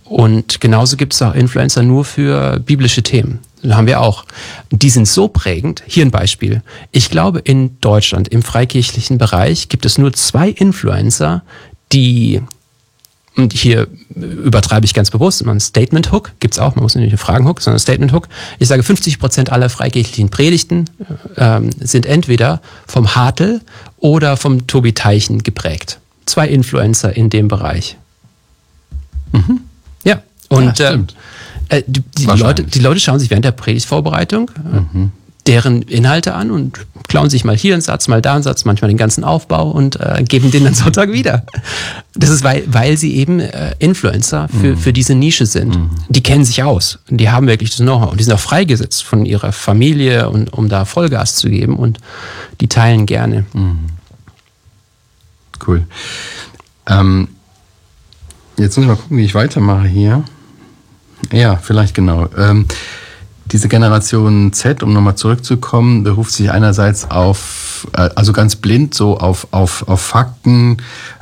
Und genauso gibt es auch Influencer nur für biblische Themen. Das haben wir auch. Die sind so prägend. Hier ein Beispiel. Ich glaube, in Deutschland, im freikirchlichen Bereich, gibt es nur 2 Influencer, die, und hier übertreibe ich ganz bewusst, ein Statement Hook gibt's auch, man muss nicht einen Fragen-Hook, sondern Statement Hook. Ich sage, 50% aller freikirchlichen Predigten sind entweder vom Hartl oder vom Tobi Teichen geprägt. 2 Influencer in dem Bereich. Mhm. Ja, und die Leute schauen sich während der Predigtvorbereitung deren Inhalte an und klauen sich mal hier einen Satz, mal da einen Satz, manchmal den ganzen Aufbau und geben den dann Sonntag wieder. Das ist, weil sie eben Influencer für diese Nische sind. Die kennen sich aus. Die haben wirklich das Know-how. Und die sind auch freigesetzt von ihrer Familie, um da Vollgas zu geben. Und die teilen gerne. Cool. Jetzt muss ich mal gucken, wie ich weitermache hier. Ja, vielleicht genau. Diese Generation Z, um nochmal zurückzukommen, beruft sich einerseits auf, also ganz blind so auf Fakten,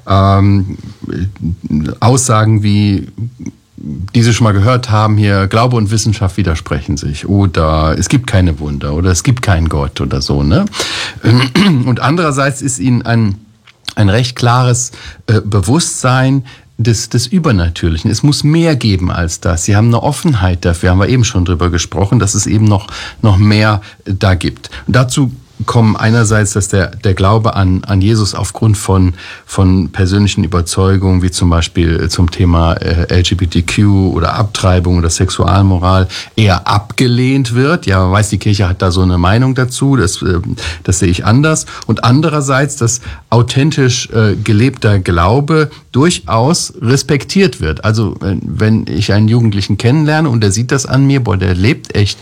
Aussagen wie, die Sie schon mal gehört haben, hier Glaube und Wissenschaft widersprechen sich oder es gibt keine Wunder oder es gibt keinen Gott oder so, ne? Und andererseits ist ihnen ein recht klares Bewusstsein des Übernatürlichen. Es muss mehr geben als das. Sie haben eine Offenheit dafür, haben wir eben schon drüber gesprochen, dass es eben noch mehr da gibt. Und dazu kommen einerseits, dass der Glaube an Jesus aufgrund von persönlichen Überzeugungen, wie zum Beispiel zum Thema LGBTQ oder Abtreibung oder Sexualmoral, eher abgelehnt wird. Ja, man weiß, die Kirche hat da so eine Meinung dazu, das sehe ich anders. Und andererseits, dass authentisch gelebter Glaube durchaus respektiert wird. Also wenn ich einen Jugendlichen kennenlerne und der sieht das an mir, der lebt echt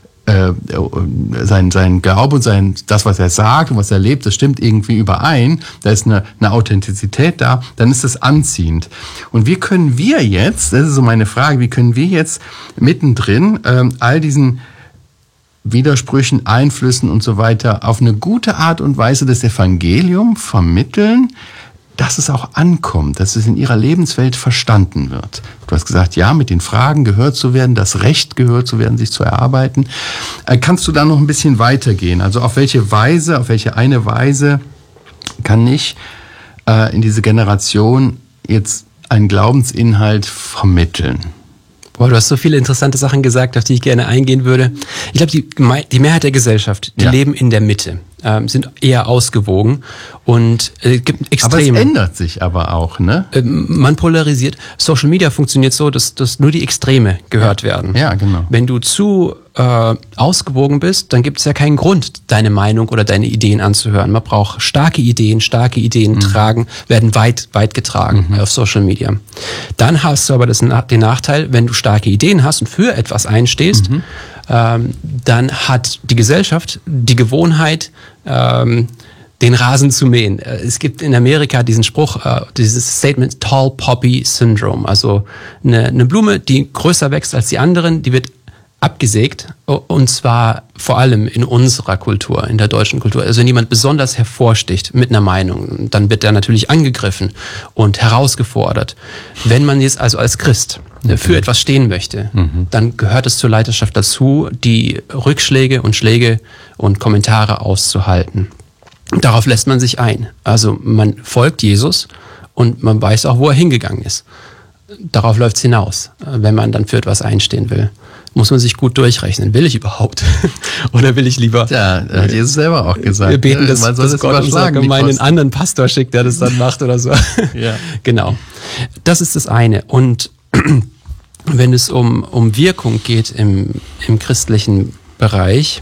sein Glaube und das, was er sagt und was er lebt, das stimmt irgendwie überein, da ist eine Authentizität da, dann ist das anziehend. Und wie können wir jetzt, das ist so meine Frage, wie können wir jetzt mittendrin all diesen Widersprüchen, Einflüssen und so weiter auf eine gute Art und Weise das Evangelium vermitteln, dass es auch ankommt, dass es in ihrer Lebenswelt verstanden wird. Du hast gesagt, ja, mit den Fragen gehört zu werden, das Recht gehört zu werden, sich zu erarbeiten. Kannst du da noch ein bisschen weitergehen? Also auf welche eine Weise kann ich in diese Generation jetzt einen Glaubensinhalt vermitteln? Boah, du hast so viele interessante Sachen gesagt, auf die ich gerne eingehen würde. Ich glaube, die Mehrheit der Gesellschaft, die leben in der Mitte, sind eher ausgewogen und gibt Extreme. Aber es ändert sich aber auch, ne? Man polarisiert. Social Media funktioniert so, dass nur die Extreme gehört werden. Ja, genau. Wenn du zu ausgewogen bist, dann gibt es ja keinen Grund, deine Meinung oder deine Ideen anzuhören. Man braucht starke Ideen werden weit getragen auf Social Media. Dann hast du aber den Nachteil, wenn du starke Ideen hast und für etwas einstehst, dann hat die Gesellschaft die Gewohnheit, den Rasen zu mähen. Es gibt in Amerika diesen Spruch, dieses Statement Tall Poppy Syndrome. Also eine Blume, die größer wächst als die anderen, die wird abgesägt, und zwar vor allem in unserer Kultur, in der deutschen Kultur. Also wenn jemand besonders hervorsticht mit einer Meinung, dann wird er natürlich angegriffen und herausgefordert. Wenn man jetzt also als Christ für etwas stehen möchte, dann gehört es zur Leiterschaft dazu, die Rückschläge und Schläge und Kommentare auszuhalten. Darauf lässt man sich ein. Also man folgt Jesus und man weiß auch, wo er hingegangen ist. Darauf läuft es hinaus, wenn man dann für etwas einstehen will. Muss man sich gut durchrechnen. Will ich überhaupt? Oder will ich lieber... Ja, hat Jesus selber auch gesagt. Wir beten, dass Gott uns einen anderen Pastor schickt, der das dann macht oder so. Ja. Genau. Das ist das eine. Und wenn es um Wirkung geht im christlichen Bereich,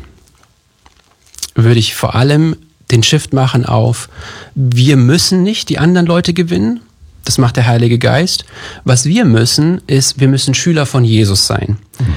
würde ich vor allem den Shift machen auf, wir müssen nicht die anderen Leute gewinnen. Das macht der Heilige Geist. Was wir müssen, ist, wir müssen Schüler von Jesus sein.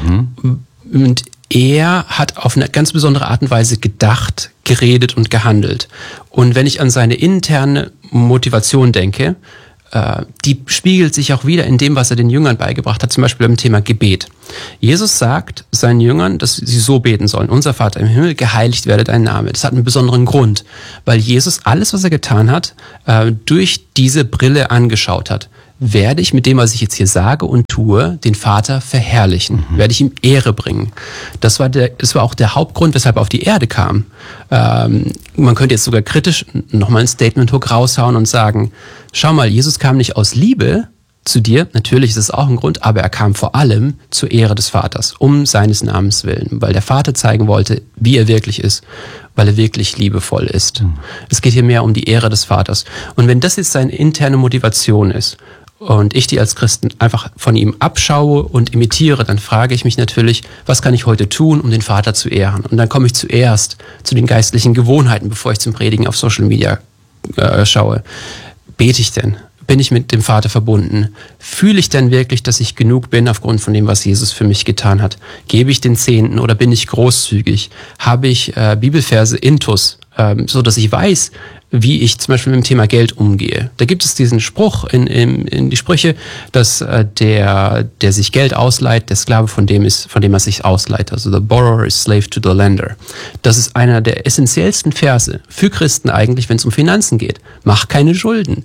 Und er hat auf eine ganz besondere Art und Weise gedacht, geredet und gehandelt. Und wenn ich an seine interne Motivation denke, die spiegelt sich auch wieder in dem, was er den Jüngern beigebracht hat, zum Beispiel beim Thema Gebet. Jesus sagt seinen Jüngern, dass sie so beten sollen: Unser Vater im Himmel, geheiligt werde dein Name. Das hat einen besonderen Grund, weil Jesus alles, was er getan hat, durch diese Brille angeschaut hat. werde ich mit dem, was ich jetzt hier sage und tue, den Vater verherrlichen, werde ich ihm Ehre bringen. Das war auch der Hauptgrund, weshalb er auf die Erde kam. Man könnte jetzt sogar kritisch nochmal ein Statement-Hook raushauen und sagen, schau mal, Jesus kam nicht aus Liebe zu dir, natürlich ist es auch ein Grund, aber er kam vor allem zur Ehre des Vaters, um seines Namens willen, weil der Vater zeigen wollte, wie er wirklich ist, weil er wirklich liebevoll ist. Es geht hier mehr um die Ehre des Vaters. Und wenn das jetzt seine interne Motivation ist und ich die als Christen einfach von ihm abschaue und imitiere, dann frage ich mich natürlich, was kann ich heute tun, um den Vater zu ehren? Und dann komme ich zuerst zu den geistlichen Gewohnheiten, bevor ich zum Predigen auf Social Media schaue. Bete ich denn? Bin ich mit dem Vater verbunden? Fühle ich denn wirklich, dass ich genug bin aufgrund von dem, was Jesus für mich getan hat? Gebe ich den Zehnten oder bin ich großzügig? Habe ich Bibelverse intus, so dass ich weiß, wie ich zum Beispiel mit dem Thema Geld umgehe? Da gibt es diesen Spruch in die Sprüche, dass der sich Geld ausleiht, der Sklave von dem er sich ausleiht. Also the borrower is slave to the lender. Das ist einer der essentiellsten Verse für Christen eigentlich, wenn es um Finanzen geht. Mach keine Schulden.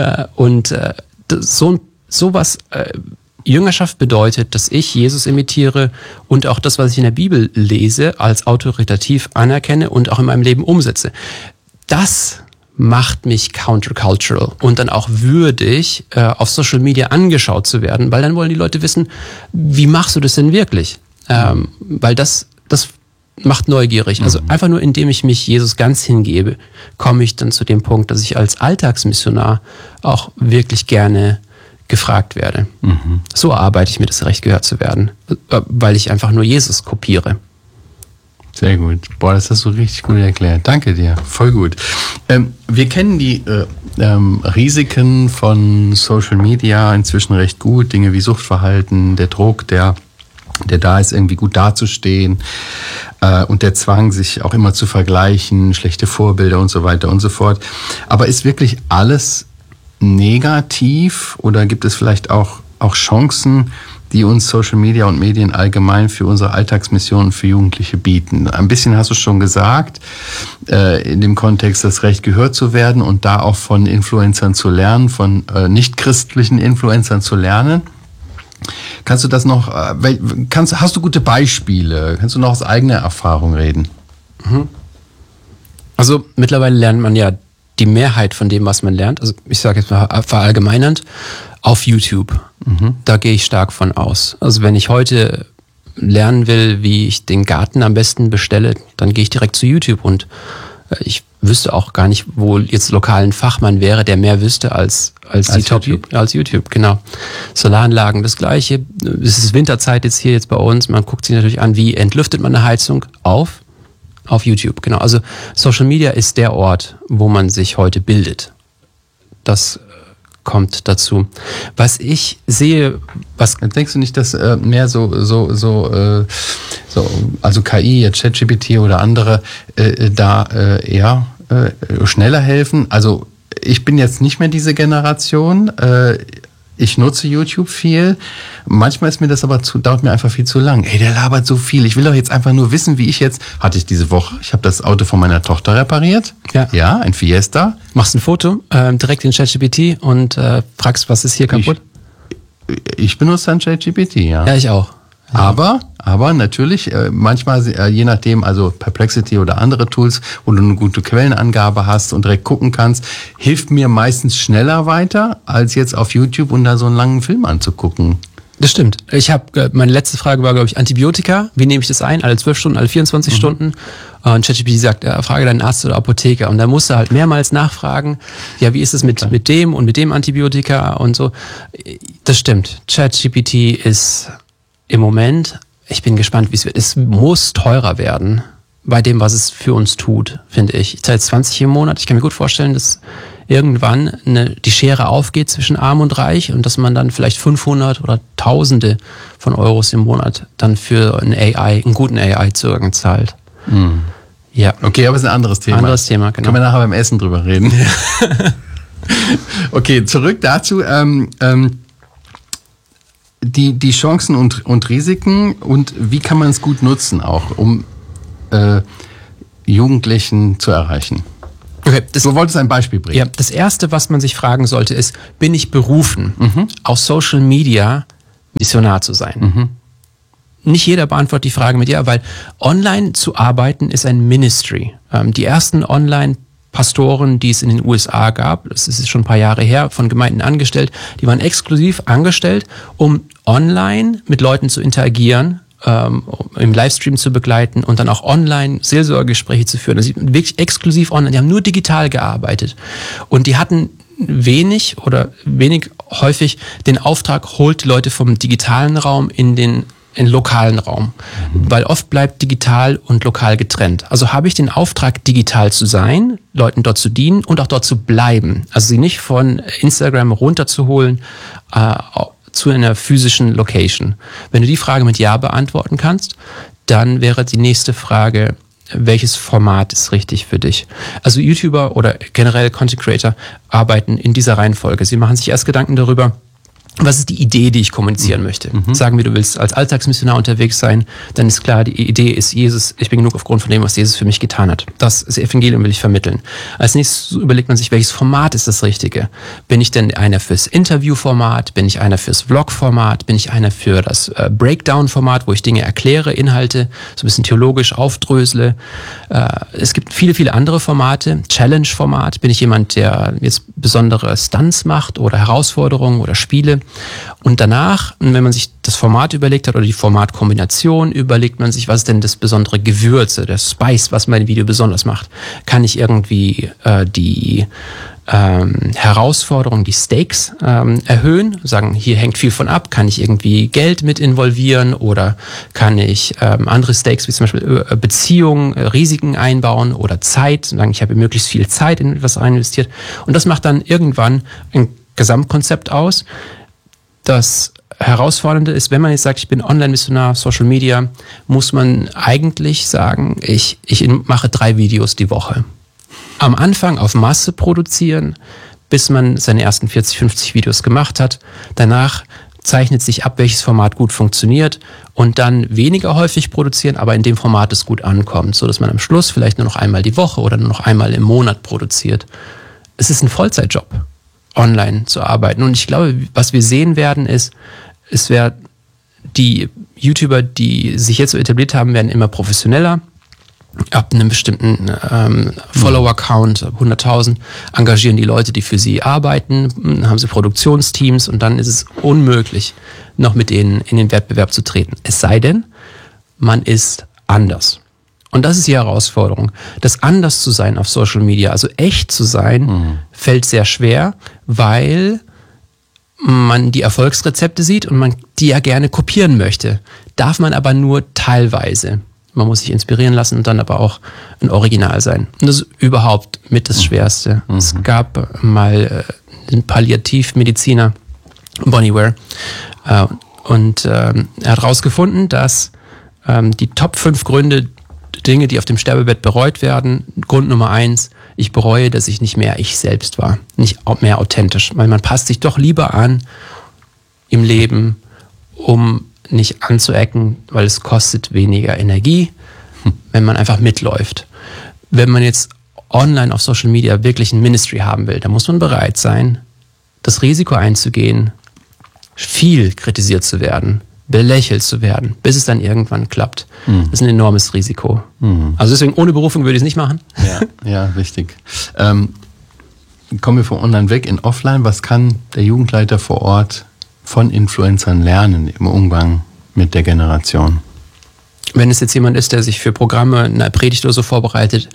Sowas Jüngerschaft bedeutet, dass ich Jesus imitiere und auch das, was ich in der Bibel lese, als autoritativ anerkenne und auch in meinem Leben umsetze. Das macht mich countercultural und dann auch würdig, auf Social Media angeschaut zu werden, weil dann wollen die Leute wissen, wie machst du das denn wirklich? Weil das macht neugierig. Also einfach nur, indem ich mich Jesus ganz hingebe, komme ich dann zu dem Punkt, dass ich als Alltagsmissionar auch wirklich gerne gefragt werde. So erarbeite ich mir das Recht, gehört zu werden, weil ich einfach nur Jesus kopiere. Sehr gut. Boah, das hast du richtig gut erklärt. Danke dir. Voll gut. Wir kennen die Risiken von Social Media inzwischen recht gut. Dinge wie Suchtverhalten, der Druck, der da ist, irgendwie gut dazustehen und der Zwang, sich auch immer zu vergleichen, schlechte Vorbilder und so weiter und so fort. Aber ist wirklich alles negativ oder gibt es vielleicht auch Chancen, die uns Social Media und Medien allgemein für unsere Alltagsmissionen für Jugendliche bieten? Ein bisschen hast du schon gesagt, in dem Kontext, das Recht, gehört zu werden und da auch von Influencern zu lernen, von nicht-christlichen Influencern zu lernen. Kannst du das noch, hast du gute Beispiele? Kannst du noch aus eigener Erfahrung reden? Also mittlerweile lernt man ja die Mehrheit von dem, was man lernt, also ich sage jetzt mal verallgemeinernd, auf YouTube. Da gehe ich stark von aus. Also wenn ich heute lernen will, wie ich den Garten am besten bestelle, dann gehe ich direkt zu YouTube und ich wüsste auch gar nicht, wo jetzt lokal ein Fachmann wäre, der mehr wüsste als YouTube, genau. Solaranlagen, das Gleiche. Es ist Winterzeit jetzt bei uns. Man guckt sich natürlich an, wie entlüftet man eine Heizung auf YouTube, genau. Also Social Media ist der Ort, wo man sich heute bildet. Das kommt dazu. Was ich sehe, denkst du nicht, dass mehr also KI, jetzt ChatGPT oder andere eher schneller helfen? Also ich bin jetzt nicht mehr diese Generation. Ich nutze YouTube viel. Manchmal ist mir das aber dauert mir einfach viel zu lang. Ey, der labert so viel. Ich will doch jetzt einfach nur wissen, wie ich hatte ich diese Woche, ich habe das Auto von meiner Tochter repariert. Ja, ein Fiesta. Machst ein Foto, direkt in ChatGPT und fragst, was ist hier kaputt? Ich benutze dann ChatGPT, ja. Ja, ich auch. Aber natürlich, manchmal, je nachdem, also Perplexity oder andere Tools, wo du eine gute Quellenangabe hast und direkt gucken kannst, hilft mir meistens schneller weiter, als jetzt auf YouTube und da so einen langen Film anzugucken. Das stimmt. Meine letzte Frage war, glaube ich, Antibiotika. Wie nehme ich das ein? Alle 12 Stunden, alle 24 Stunden? Und ChatGPT sagt, frage deinen Arzt oder Apotheker. Und da musst du halt mehrmals nachfragen, ja, wie ist es mit dem und mit dem Antibiotika und so. Das stimmt. ChatGPT ist im Moment, ich bin gespannt, wie es wird. Es muss teurer werden bei dem, was es für uns tut, finde ich. Ich zahle jetzt 20 im Monat. Ich kann mir gut vorstellen, dass irgendwann die Schere aufgeht zwischen Arm und Reich und dass man dann vielleicht 500 oder Tausende von Euros im Monat dann für einen guten AI-Zugang zahlt. Ja. Okay, aber es ist ein anderes Thema. Anderes Thema, genau. Können wir nachher beim Essen drüber reden. Okay, zurück dazu. Die Chancen und Risiken und wie kann man es gut nutzen auch, um Jugendlichen zu erreichen? Okay, du wolltest ein Beispiel bringen. Ja, das Erste, was man sich fragen sollte, ist, bin ich berufen, auf Social Media Missionar zu sein? Nicht jeder beantwortet die Frage mit ja, weil online zu arbeiten ist ein Ministry. Die ersten Online-Pastoren, die es in den USA gab, das ist schon ein paar Jahre her, von Gemeinden angestellt, die waren exklusiv angestellt, um online mit Leuten zu interagieren, im Livestream zu begleiten und dann auch online Seelsorgegespräche zu führen. Also wirklich exklusiv online. Die haben nur digital gearbeitet. Und die hatten wenig häufig den Auftrag, holt Leute vom digitalen Raum in den lokalen Raum. Weil oft bleibt digital und lokal getrennt. Also habe ich den Auftrag, digital zu sein, Leuten dort zu dienen und auch dort zu bleiben. Also sie nicht von Instagram runterzuholen, zu einer physischen Location. Wenn du die Frage mit Ja beantworten kannst, dann wäre die nächste Frage, welches Format ist richtig für dich? Also YouTuber oder generell Content Creator arbeiten in dieser Reihenfolge. Sie machen sich erst Gedanken darüber, was ist die Idee, die ich kommunizieren möchte? Sagen wir, du willst als Alltagsmissionar unterwegs sein, dann ist klar, die Idee ist Jesus, ich bin genug aufgrund von dem, was Jesus für mich getan hat. Das Evangelium will ich vermitteln. Als nächstes überlegt man sich, welches Format ist das Richtige? Bin ich denn einer fürs Interviewformat? Bin ich einer fürs Vlogformat? Bin ich einer für das Breakdown-Format, wo ich Dinge erkläre, Inhalte, so ein bisschen theologisch aufdrösle? Es gibt viele, viele andere Formate. Challenge-Format. Bin ich jemand, der jetzt besondere Stunts macht oder Herausforderungen oder Spiele? Und danach, wenn man sich das Format überlegt hat oder die Formatkombination, überlegt man sich, was ist denn das besondere Gewürze, der Spice, was mein Video besonders macht. Kann ich irgendwie die Herausforderung, die Stakes erhöhen, sagen, hier hängt viel von ab, kann ich irgendwie Geld mit involvieren oder kann ich andere Stakes, wie zum Beispiel Beziehungen, Risiken einbauen oder Zeit, sagen, ich habe möglichst viel Zeit in etwas rein investiert. Und das macht dann irgendwann ein Gesamtkonzept aus. Das Herausfordernde ist, wenn man jetzt sagt, ich bin Online-Missionar, Social Media, muss man eigentlich sagen, ich mache 3 Videos die Woche. Am Anfang auf Masse produzieren, bis man seine ersten 40, 50 Videos gemacht hat. Danach zeichnet sich ab, welches Format gut funktioniert und dann weniger häufig produzieren, aber in dem Format es gut ankommt, sodass man am Schluss vielleicht nur noch einmal die Woche oder nur noch einmal im Monat produziert. Es ist ein Vollzeitjob, online zu arbeiten. Und ich glaube, was wir sehen werden, ist, die YouTuber, die sich jetzt so etabliert haben, werden immer professioneller. Ab einem bestimmten Follower-Count, 100.000, engagieren die Leute, die für sie arbeiten, haben sie Produktionsteams und dann ist es unmöglich, noch mit denen in den Wettbewerb zu treten. Es sei denn, man ist anders. Und das ist die Herausforderung. Das anders zu sein auf Social Media, also echt zu sein, fällt sehr schwer, weil man die Erfolgsrezepte sieht und man die ja gerne kopieren möchte. Darf man aber nur teilweise. Man muss sich inspirieren lassen und dann aber auch ein Original sein. Und das ist überhaupt mit das Schwerste. Es gab mal einen Palliativmediziner, Bonnie Ware, und er hat herausgefunden, dass die Top 5 Gründe, Dinge, die auf dem Sterbebett bereut werden. Grund Nummer 1, ich bereue, dass ich nicht mehr ich selbst war, nicht mehr authentisch, weil man passt sich doch lieber an im Leben, um nicht anzuecken, weil es kostet weniger Energie, wenn man einfach mitläuft. Wenn man jetzt online auf Social Media wirklich ein Ministry haben will, dann muss man bereit sein, das Risiko einzugehen, viel kritisiert zu werden, belächelt zu werden, bis es dann irgendwann klappt. Das ist ein enormes Risiko. Also deswegen, ohne Berufung würde ich es nicht machen. Ja, richtig. Kommen wir von online weg in offline. Was kann der Jugendleiter vor Ort von Influencern lernen im Umgang mit der Generation? Wenn es jetzt jemand ist, der sich für Programme, eine Predigt oder so vorbereitet,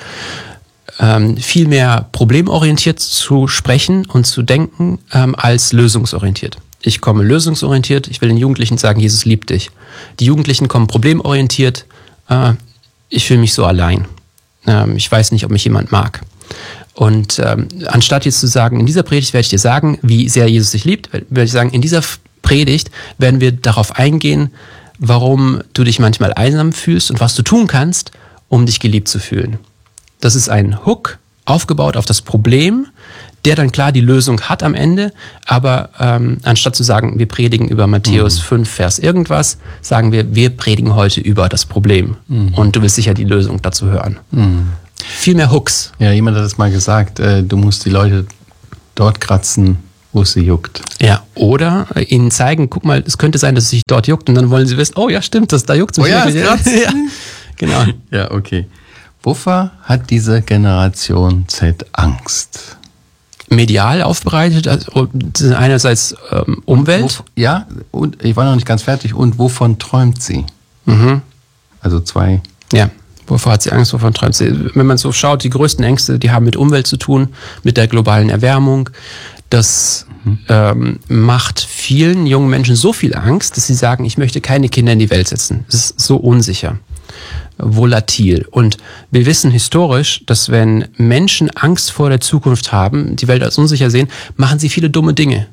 viel mehr problemorientiert zu sprechen und zu denken, als lösungsorientiert. Ich komme lösungsorientiert, ich will den Jugendlichen sagen, Jesus liebt dich. Die Jugendlichen kommen problemorientiert, ich fühle mich so allein. Ich weiß nicht, ob mich jemand mag. Und anstatt jetzt zu sagen, in dieser Predigt werde ich dir sagen, wie sehr Jesus dich liebt, werde ich sagen, in dieser Predigt werden wir darauf eingehen, warum du dich manchmal einsam fühlst und was du tun kannst, um dich geliebt zu fühlen. Das ist ein Hook, aufgebaut auf das Problem, der dann klar die Lösung hat am Ende, aber anstatt zu sagen, wir predigen über Matthäus 5, Vers irgendwas, sagen wir predigen heute über das Problem. Und du willst sicher die Lösung dazu hören. viel mehr Hooks. Ja, jemand hat es mal gesagt, du musst die Leute dort kratzen, wo es sie juckt. Ja, oder ihnen zeigen, guck mal, es könnte sein, dass es sich dort juckt und dann wollen sie wissen, oh ja, stimmt, da juckt es mich. Oh ja, es kratzt. Ja, genau. Ja, okay. Wovor hat diese Generation Z Angst? Medial aufbereitet, also einerseits Umwelt. Ja, und ich war noch nicht ganz fertig. Und wovon träumt sie? Also 2. Ja, wovor hat sie Angst, wovon träumt sie? Wenn man so schaut, die größten Ängste, die haben mit Umwelt zu tun, mit der globalen Erwärmung. Das macht vielen jungen Menschen so viel Angst, dass sie sagen, ich möchte keine Kinder in die Welt setzen. Es ist so unsicher, volatil. Und wir wissen historisch, dass wenn Menschen Angst vor der Zukunft haben, die Welt als unsicher sehen, machen sie viele dumme Dinge.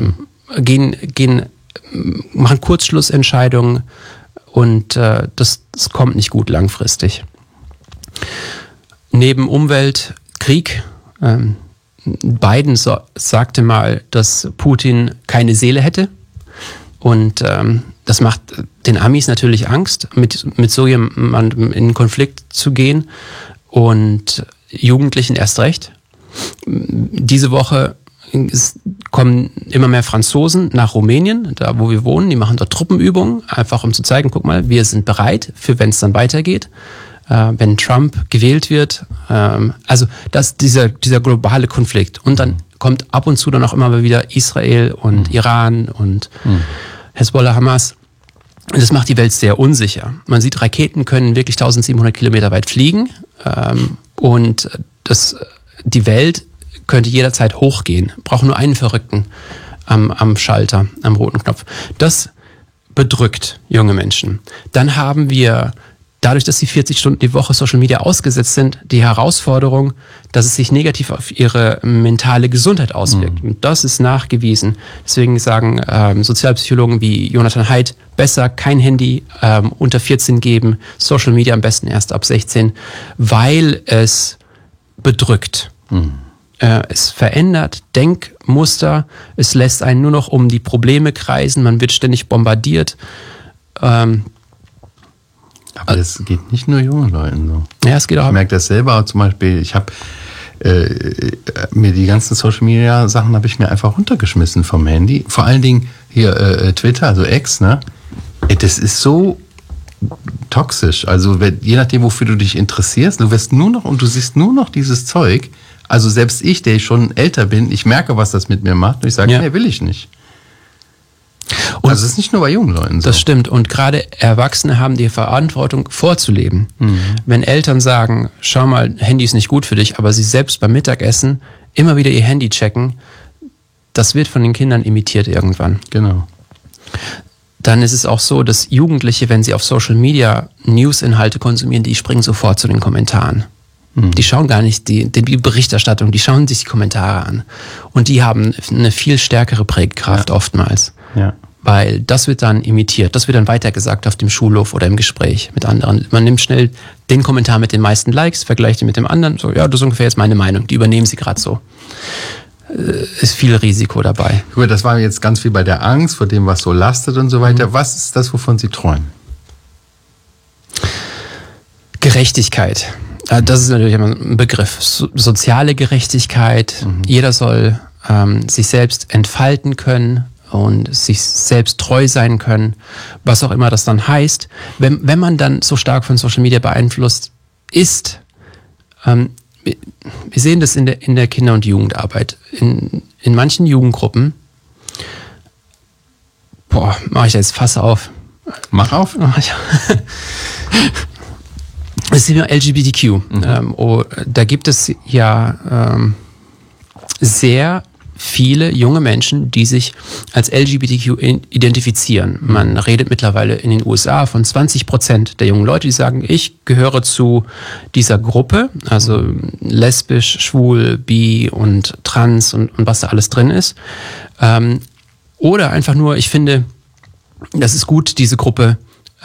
Machen Kurzschlussentscheidungen und das kommt nicht gut langfristig. Neben Umwelt, Krieg, Biden sagte mal, dass Putin keine Seele hätte. Und das macht den Amis natürlich Angst, mit so jemandem in Konflikt zu gehen. Und Jugendlichen erst recht. Diese Woche kommen immer mehr Franzosen nach Rumänien, da wo wir wohnen. Die machen dort Truppenübungen, einfach um zu zeigen, guck mal, wir sind bereit, für wenn es dann weitergeht. Wenn Trump gewählt wird. Also dieser globale Konflikt. Und dann kommt ab und zu dann auch immer wieder Israel und Iran und Hezbollah, Hamas. Und das macht die Welt sehr unsicher. Man sieht, Raketen können wirklich 1700 Kilometer weit fliegen. Und die Welt könnte jederzeit hochgehen. Braucht nur einen Verrückten am Schalter, am roten Knopf. Das bedrückt junge Menschen. Dann haben wir, dadurch, dass sie 40 Stunden die Woche Social Media ausgesetzt sind, die Herausforderung, dass es sich negativ auf ihre mentale Gesundheit auswirkt. Und das ist nachgewiesen. Deswegen sagen Sozialpsychologen wie Jonathan Haidt, besser kein Handy unter 14 geben, Social Media am besten erst ab 16, weil es bedrückt. Es verändert Denkmuster, es lässt einen nur noch um die Probleme kreisen, man wird ständig bombardiert. Aber das geht nicht nur jungen Leuten so. Ja, es geht auch. Ich merke das selber, zum Beispiel, ich habe mir die ganzen Social Media Sachen habe ich mir einfach runtergeschmissen vom Handy. Vor allen Dingen hier Twitter, also X, ne? Das ist so toxisch. Also je nachdem, wofür du dich interessierst, du wirst nur noch und du siehst nur noch dieses Zeug. Also selbst ich, der ich schon älter bin, ich merke, was das mit mir macht und ich sage, nee, will ich nicht. Und also es ist nicht nur bei jungen Leuten so. Das stimmt. Und gerade Erwachsene haben die Verantwortung, vorzuleben. Wenn Eltern sagen, schau mal, Handy ist nicht gut für dich, aber sie selbst beim Mittagessen immer wieder ihr Handy checken, das wird von den Kindern imitiert irgendwann. Genau. Dann ist es auch so, dass Jugendliche, wenn sie auf Social Media News-Inhalte konsumieren, die springen sofort zu den Kommentaren. Die schauen gar nicht die Berichterstattung, die schauen sich die Kommentare an. Und die haben eine viel stärkere Prägkraft oftmals. Ja. Weil das wird dann imitiert, das wird dann weitergesagt auf dem Schulhof oder im Gespräch mit anderen. Man nimmt schnell den Kommentar mit den meisten Likes, vergleicht ihn mit dem anderen. So, ja, das ist ungefähr jetzt meine Meinung. Die übernehmen sie gerade so. Ist viel Risiko dabei. Gut, das war jetzt ganz viel bei der Angst vor dem, was so lastet und so weiter. Was ist das, wovon Sie träumen? Gerechtigkeit. Das ist natürlich immer ein Begriff. Soziale Gerechtigkeit. Jeder soll sich selbst entfalten können und sich selbst treu sein können, was auch immer das dann heißt. Wenn man dann so stark von Social Media beeinflusst ist, wir sehen das in der Kinder- und Jugendarbeit. In manchen Jugendgruppen, mache ich jetzt Fass auf. Mach auf. Das ist immer LGBTQ. Da gibt es ja sehr viele junge Menschen, die sich als LGBTQ identifizieren. Man redet mittlerweile in den USA von 20% der jungen Leute, die sagen, ich gehöre zu dieser Gruppe, also lesbisch, schwul, bi und trans und was da alles drin ist. Oder einfach nur, ich finde, das ist gut, diese Gruppe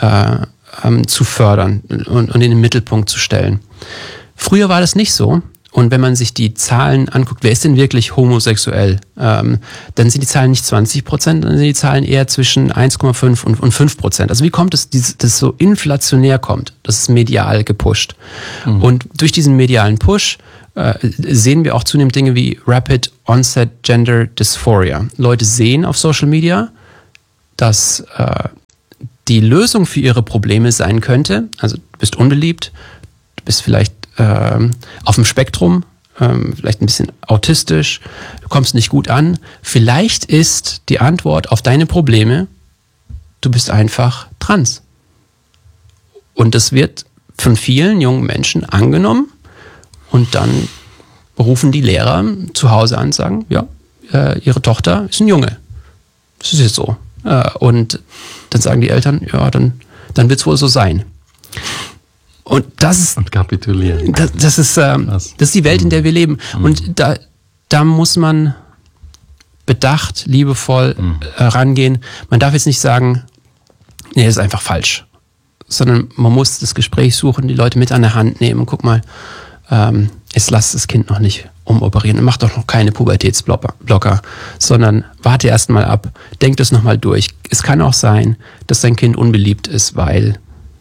zu fördern und in den Mittelpunkt zu stellen. Früher war das nicht so. Und wenn man sich die Zahlen anguckt, wer ist denn wirklich homosexuell, dann sind die Zahlen nicht 20%, dann sind die Zahlen eher zwischen 1,5 und 5%. Also wie kommt es, dass es so inflationär kommt? Das ist medial gepusht. Und durch diesen medialen Push sehen wir auch zunehmend Dinge wie Rapid Onset Gender Dysphoria. Leute sehen auf Social Media, dass die Lösung für ihre Probleme sein könnte, also du bist unbeliebt, du bist vielleicht auf dem Spektrum, vielleicht ein bisschen autistisch, du kommst nicht gut an. Vielleicht ist die Antwort auf deine Probleme, du bist einfach trans. Und das wird von vielen jungen Menschen angenommen und dann rufen die Lehrer zu Hause an und sagen, ja, ihre Tochter ist ein Junge. Das ist jetzt so. Und dann sagen die Eltern, ja, dann wird es wohl so sein. Und das ist. Und kapitulieren. Das ist die Welt, in der wir leben. Und da muss man bedacht, liebevoll rangehen. Man darf jetzt nicht sagen, nee, das ist einfach falsch. Sondern man muss das Gespräch suchen, die Leute mit an der Hand nehmen. Und guck mal, jetzt lass das Kind noch nicht umoperieren und mach doch noch keine Pubertätsblocker, sondern warte erst mal ab, denk das nochmal durch. Es kann auch sein, dass dein Kind unbeliebt ist, weil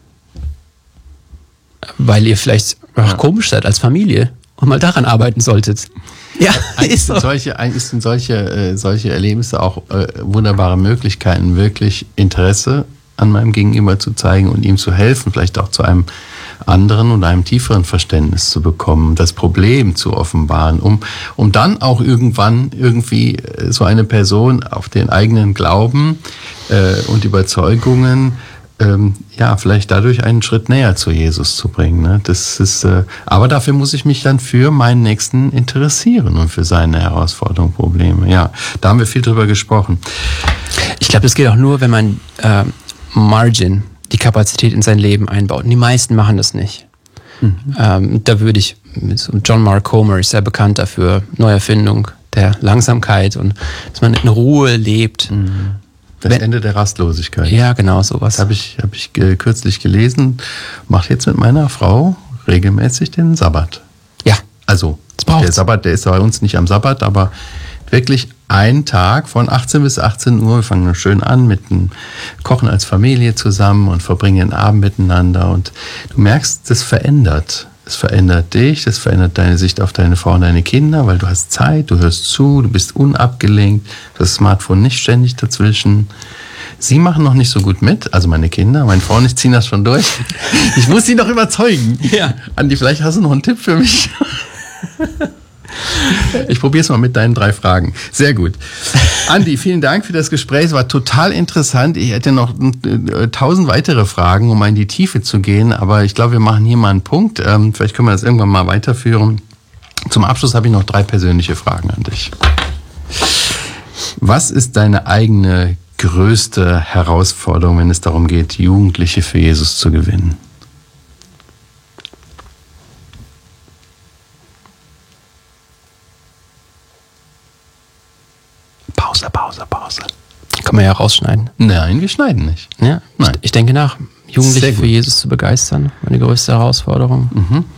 ihr vielleicht komisch seid als Familie und mal daran arbeiten solltet. Ja, eigentlich sind solche Erlebnisse auch wunderbare Möglichkeiten, wirklich Interesse an meinem Gegenüber zu zeigen und ihm zu helfen, vielleicht auch zu einem anderen und einem tieferen Verständnis zu bekommen, das Problem zu offenbaren, um dann auch irgendwann irgendwie so eine Person auf den eigenen Glauben und Überzeugungen vielleicht dadurch einen Schritt näher zu Jesus zu bringen. Ne? Das ist, aber dafür muss ich mich dann für meinen Nächsten interessieren und für seine Herausforderungen, Probleme. Ja, da haben wir viel drüber gesprochen. Ich glaube, das geht auch nur, wenn man Margin, die Kapazität in sein Leben einbaut. Und die meisten machen das nicht. Da würde ich, John Mark Comer ist sehr bekannt dafür, Neuerfindung der Langsamkeit und dass man in Ruhe lebt. Das Ende der Rastlosigkeit. Ja, genau, sowas. Hab ich kürzlich gelesen. Mache jetzt mit meiner Frau regelmäßig den Sabbat. Ja. Also, der Sabbat, der ist bei uns nicht am Sabbat, aber wirklich ein Tag von 18 bis 18 Uhr. Wir fangen schön an mit dem Kochen als Familie zusammen und verbringen den Abend miteinander. Und du merkst, das verändert. Es verändert dich, das verändert deine Sicht auf deine Frau und deine Kinder, weil du hast Zeit, du hörst zu, du bist unabgelenkt, das Smartphone nicht ständig dazwischen. Sie machen noch nicht so gut mit, also meine Kinder, meine Frau und ich ziehen das schon durch. Ich muss sie noch überzeugen. Ja. Andi, vielleicht hast du noch einen Tipp für mich? Ich probiere es mal mit deinen 3 Fragen. Sehr gut. Andi, vielen Dank für das Gespräch. Es war total interessant. Ich hätte noch 1000 weitere Fragen, um mal in die Tiefe zu gehen. Aber ich glaube, wir machen hier mal einen Punkt. Vielleicht können wir das irgendwann mal weiterführen. Zum Abschluss habe ich noch 3 persönliche Fragen an dich. Was ist deine eigene größte Herausforderung, wenn es darum geht, Jugendliche für Jesus zu gewinnen? Pause. Kann man ja rausschneiden. Nein, wir schneiden nicht. Ja, Nein. Ich denke nach. Jugendliche für Jesus zu begeistern, meine größte Herausforderung.